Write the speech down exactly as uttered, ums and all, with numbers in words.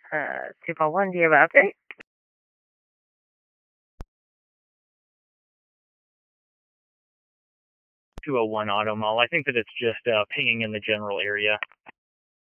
Uh, two four one, do you have an update? two oh one Auto Mall. I think that it's just uh, pinging in the general area.